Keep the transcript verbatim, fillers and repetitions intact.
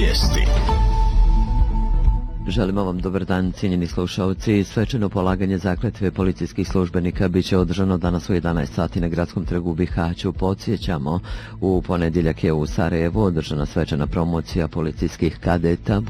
Vijesti. Želimo vam dobar dan, cijenjeni slušalci. Svečano polaganje zakletve policijskih službenika biće održano danas u jedanaest sati na Gradskom trgu u Bihaću. Podsjećamo, u ponedjeljak je u Sarajevu održana svečana promocija policijskih kadeta